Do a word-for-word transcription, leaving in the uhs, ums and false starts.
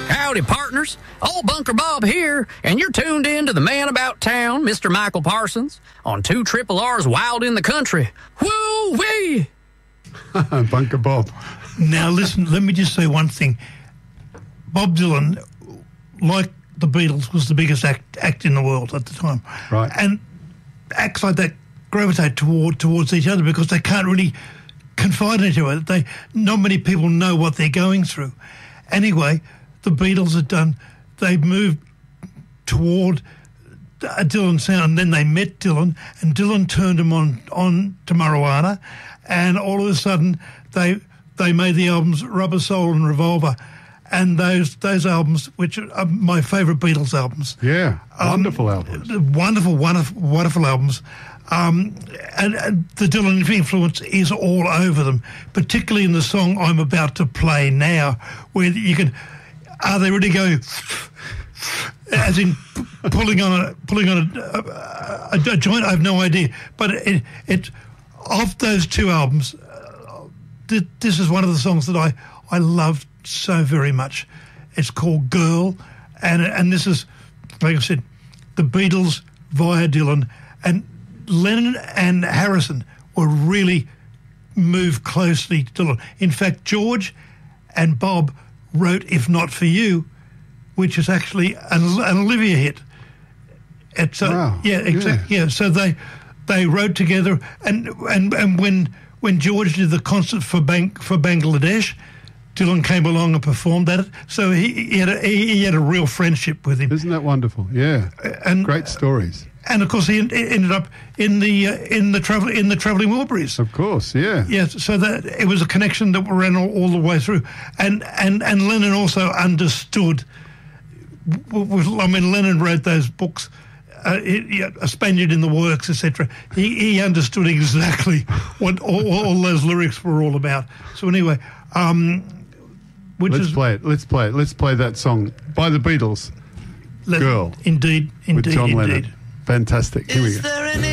Howdy, partners. Old Bunker Bob here, and you're tuned in to the man about town, Mister Michael Parsons, on two Triple R's Wild in the Country. Woo-wee! Bunker Bob. Now, listen, let me just say one thing. Bob Dylan, like the Beatles, was the biggest act, act in the world at the time. Right. And acts like that gravitate toward towards each other because they can't really confide in each other. They, not many people know what they're going through. Anyway, the Beatles had done, they moved toward a Dylan sound, and then they met Dylan, and Dylan turned them on, on to marijuana, and all of a sudden they they made the albums Rubber Soul and Revolver, and those those albums, which are my favourite Beatles albums. Yeah, wonderful um, albums. Wonderful, wonderful, wonderful albums. Um, and, and the Dylan influence is all over them, particularly in the song I'm about to play now, where you can, are they really going, as in pulling on a pulling on a, a, a joint? I have no idea, but it, it of those two albums, uh, th- this is one of the songs that I I loved so very much. It's called Girl, and and this is, like I said, the Beatles via Dylan, and Lennon and Harrison were really moved closely to Dylan. In fact, George and Bob wrote If Not For You, which is actually an, an Olivia hit. It's, uh, wow. Yeah, exactly. Yeah. yeah, so they they wrote together, and and, and when when George did the concert for Bang, for Bangladesh, Dylan came along and performed at it. So he, he had a, he, he had a real friendship with him. Isn't that wonderful? Yeah, and great stories. And of course, he ended up in the uh, in the travel in the Travelling Wilburys. Of course, yeah. Yes, so that it was a connection that ran all, all the way through, and and and Lennon also understood. I mean, Lennon wrote those books, uh, he, A Spaniard in the Works, et cetera. He he understood exactly what all, all those lyrics were all about. So anyway, um, which let's is, play it. Let's play it. Let's play that song by the Beatles. Girl. Indeed, indeed, with John indeed. Lennon. Fantastic. Here we go.